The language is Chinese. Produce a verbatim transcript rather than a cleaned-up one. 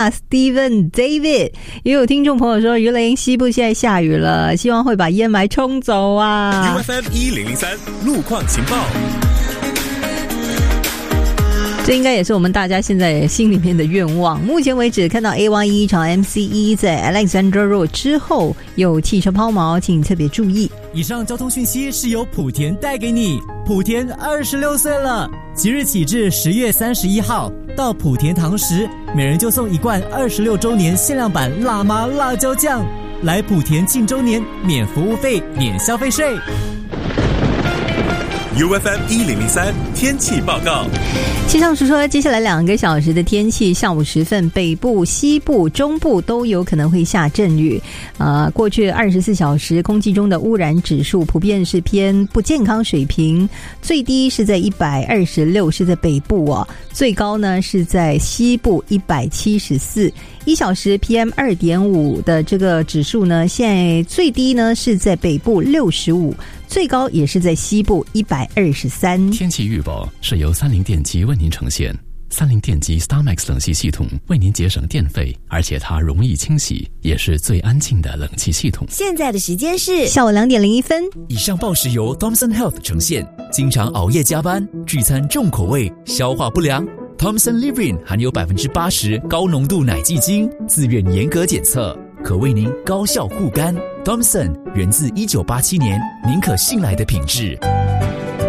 Steven David。 也有听众朋友说鱼雷西部现在下雨了，希望会把烟霾冲走啊。 U F M 一零零三路况情报， 这应该也是我们大家现在心里面的愿望。目前为止看到 A 一 场 M C 一 在 Alexandra Road 之后有汽车抛锚，请特别注意。 以上交通讯息是由莆田带给你。莆田二十六岁了，即日起至十月三十一号到莆田堂食，每人就送一罐二十六周年限量版辣妈辣椒酱。来莆田庆周年，免服务费，免消费税。 U F M 一零零三天气报告。 气象署说，接下来两个小时的天气，上午时分北部、西部、中部都有可能会下阵雨。呃，过去二十四小时空气中的污染指数普遍是偏不健康水平，最低是在一百二十六，是在北部哦，最高呢是在西部一百七十四。一小时 P M 二点五 的这个指数呢，现在最低呢是在北部六十五，最高也是在西部一百二十三。 天气预报是由三菱电机为您呈现。三菱电机 StarMax 冷气系统为您节省电费，而且它容易清洗，也是最安静的冷气系统。 现在的时间是下午两点零一分。 以上报时由 Thomson Health 呈现。经常熬夜加班、聚餐重口味、消化不良， Thomson Livrin 含有百分之八十高浓度奶基精，自愿严格检测，可为您高效护肝。Thomson 源自一九八七年，您可信赖的品质。